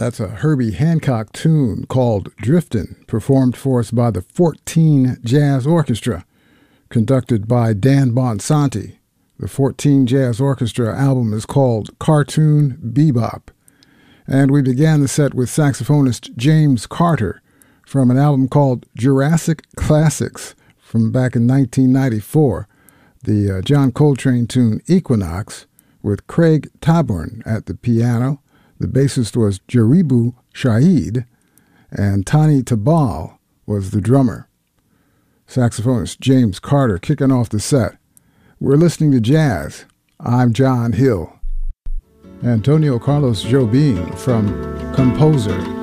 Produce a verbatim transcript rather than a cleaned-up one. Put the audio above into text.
That's a Herbie Hancock tune called Driftin', performed for us by the fourteen Jazz Orchestra, conducted by Dan Bonsanti. The fourteen Jazz Orchestra album is called Cartoon Bebop. And we began the set with saxophonist James Carter from an album called Jurassic Classics from back in nineteen ninety-four, the uh, John Coltrane tune Equinox, with Craig Taborn at the piano. The bassist was Jaribu Shahid, and Tani Tabal was the drummer. Saxophonist James Carter kicking off the set. We're listening to jazz. I'm John Hill. Antonio Carlos Jobim from Composer